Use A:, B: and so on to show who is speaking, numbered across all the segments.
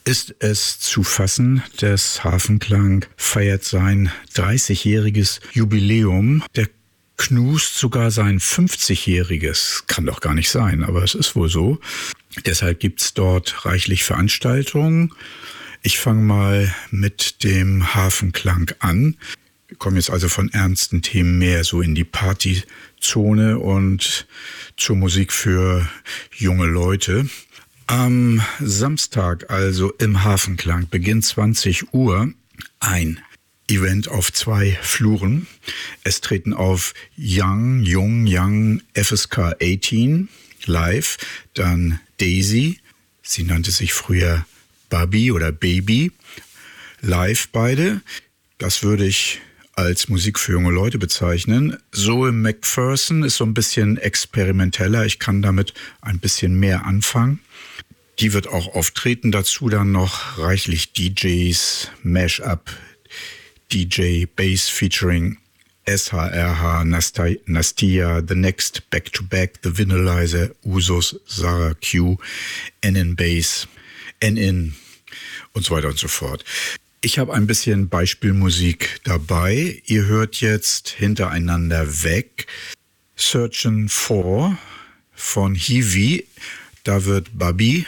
A: ist es zu fassen. Das Hafenklang feiert sein 30-jähriges Jubiläum. Der Knust sogar sein 50-jähriges. Kann doch gar nicht sein, aber es ist wohl so. Deshalb gibt's dort reichlich Veranstaltungen. Ich fange mal mit dem Hafenklang an. Wir kommen jetzt also von ernsten Themen mehr so in die Partyzone und zur Musik für junge Leute. Am Samstag, also im Hafenklang, beginnt 20 Uhr ein Event auf 2 Fluren. Es treten auf Young FSK 18 live, dann Daisy, sie nannte sich früher Bubby oder Baby, live beide. Das würde ich als Musik für junge Leute bezeichnen. Zoe McPherson ist so ein bisschen experimenteller. Ich kann damit ein bisschen mehr anfangen. Die wird auch auftreten. Dazu dann noch reichlich DJs, Mashup, DJ Bass featuring SHRH, Nastia, The Next, Back to Back, The Vinylizer, Usos, Sarah Q, NN Bass, NN und so weiter und so fort. Ich habe ein bisschen Beispielmusik dabei. Ihr hört jetzt hintereinander weg Searchin' For von Hiwi. Da wird Baby,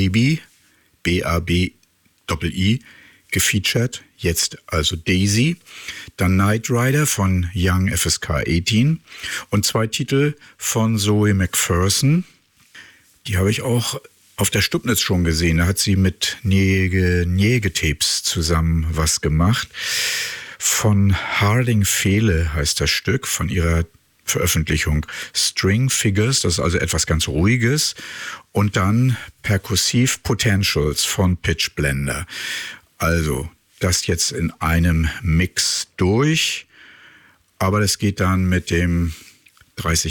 A: B-A-B-I, gefeatured. Jetzt also Daisy. Dann Night Rider von Young FSK 18 und 2 Titel von Zoe McPherson. Die habe ich auch auf der Stubnitz schon gesehen. Da hat sie mit Näge-Tapes zusammen was gemacht. Von Harding Fehle heißt das Stück, von ihrer Veröffentlichung String Figures, das ist also etwas ganz Ruhiges. Und dann Percussive Potentials von Pitch Blender. Also das jetzt in einem Mix durch. Aber das geht dann mit dem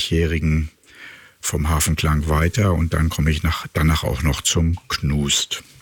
A: 30-jährigen vom Hafenklang weiter und dann komme ich danach auch noch zum Knust.